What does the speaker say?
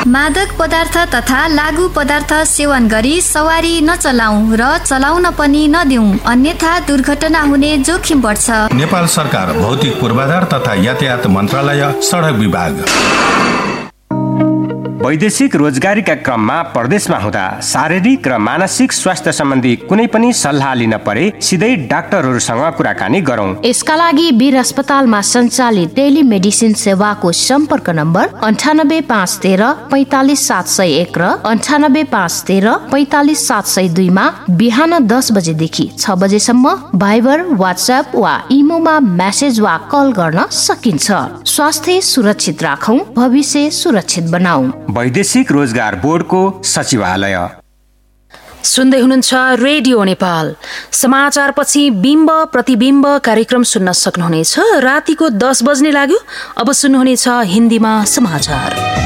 मादक पदार्थ तथा लागू पदार्थ सेवन गरी सवारी नचलाऊ र चलाउन पनि नदिऊ, अन्यथा दुर्घटना हुने जोखिम बढ्छ। नेपाल सरकार भौतिक पूर्वाधार तथा यातायात मन्त्रालय, सडक विभाग। वैदेशिक रोजगारीका क्रममा परदेशमा हुँदा शारीरिक र मानसिक स्वास्थ्य सम्बन्धी कुनै पनि सल्लाह लिन परे सिधै डाक्टरहरूसँग कुराकानी गरौं। यसका लागि वीर अस्पतालमा सञ्चालित टेलिमेडिसिन सेवाको सम्पर्क नम्बर 98 513 45 701 र 98 513 45 702 मा बिहान 10 बजेदेखि 6 बजेसम्म भाइबर, व्हाट्सएप वा इमोमा मेसेज वा कल गर्न सकिन्छ। स्वास्थ्य सुरक्षित राखौं, भविष्य सुरक्षित बनाऊ। वैदेशिक रोजगार बोर्डको सचिवालय। सुन्दै हुनुहुन्छ रेडियो नेपाल। समाचारपछि बिम्ब प्रतिबिम्ब कार्यक्रम सुन्न सक्नुहुनेछ। रातिको 10 बज्ने लाग्यो। अब सुन्नुहुनेछ हिन्दीमा समाचार।